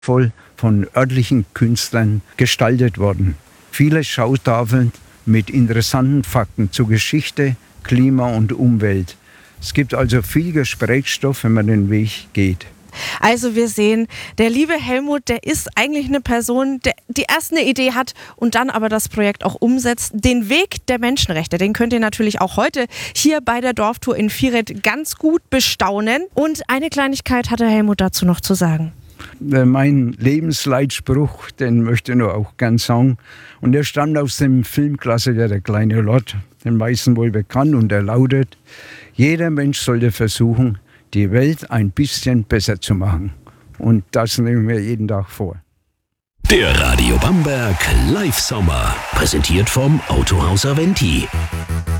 voll von örtlichen Künstlern gestaltet worden. Viele Schautafeln mit interessanten Fakten zu Geschichte, Klima und Umwelt. Es gibt also viel Gesprächsstoff, wenn man den Weg geht. Also wir sehen, der liebe Helmut, der ist eigentlich eine Person, die erst eine Idee hat und dann aber das Projekt auch umsetzt. Den Weg der Menschenrechte, den könnt ihr natürlich auch heute hier bei der Dorftour in Vieret ganz gut bestaunen. Und eine Kleinigkeit hat der Helmut dazu noch zu sagen. Mein Lebensleitspruch, den möchte ich nur auch gern sagen. Und der stammt aus dem Filmklassiker Der kleine Lord, den meisten wohl bekannt, und der lautet: Jeder Mensch sollte versuchen, die Welt ein bisschen besser zu machen. Und das nehmen wir jeden Tag vor. Der Radio Bamberg Live Sommer, präsentiert vom Autohaus Aventi.